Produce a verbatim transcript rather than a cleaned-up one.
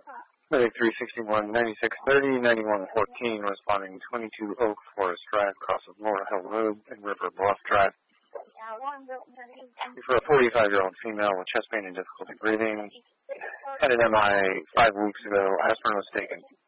Medic three sixty-one, ninety-six thirty, ninety-one fourteen, responding twenty-two Oak Forest Drive, cross of Laurel Hill Road and River Bluff Drive. For a forty-five-year-old female with chest pain and difficulty breathing, had an M I five weeks ago. Aspirin was taken